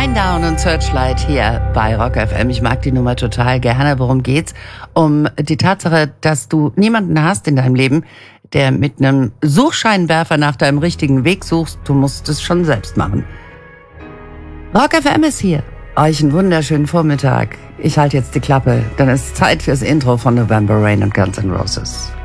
Shinedown und Searchlight hier bei Rock FM. Ich mag die Nummer total gerne. Worum geht's? Um die Tatsache, dass du niemanden hast in deinem Leben, der mit einem Suchscheinwerfer nach deinem richtigen Weg suchst. Du musst es schon selbst machen. Rock FM ist hier. Euch einen wunderschönen Vormittag. Ich halte jetzt die Klappe, denn es ist Zeit fürs Intro von November Rain und Guns N' Roses.